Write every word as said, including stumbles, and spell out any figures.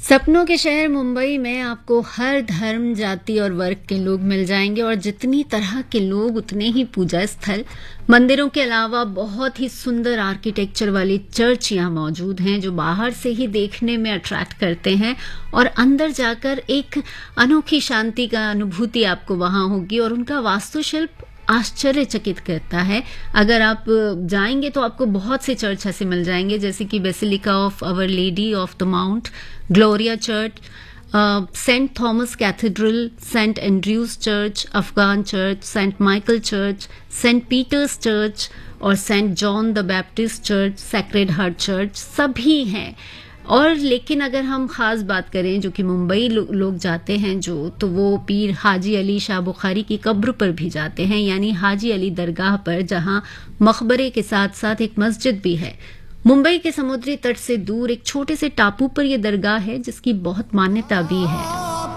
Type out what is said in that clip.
सपनों के शहर मुंबई में आपको हर धर्म, जाति और वर्ग के लोग मिल जाएंगे और जितनी तरह के लोग उतने ही पूजा स्थल। मंदिरों के अलावा बहुत ही सुंदर आर्किटेक्चर वाली चर्च यहाँ मौजूद हैं जो बाहर से ही देखने में अट्रैक्ट करते हैं और अंदर जाकर एक अनोखी शांति का अनुभूति आपको वहां होगी और उनका वास्तुशिल्प आश्चर्यचकित करता है। अगर आप जाएंगे तो आपको बहुत से चर्च ऐसे मिल जाएंगे जैसे कि basilica of our lady of the mount, Gloria church, Saint Thomas cathedral, Saint Andrews church, Afghan church, Saint Michael church, Saint Peters church और Saint John the Baptist church, sacred heart church सभी हैं। और लेकिन अगर हम खास बात करें जो कि मुंबई लो, लोग जाते हैं जो, तो वो पीर हाजी अली शाह बुखारी की कब्र पर भी जाते हैं, यानी हाजी अली दरगाह पर, जहां मकबरे के साथ साथ एक मस्जिद भी है। मुंबई के समुद्री तट से दूर एक छोटे से टापू पर यह दरगाह है जिसकी बहुत मान्यता भी है।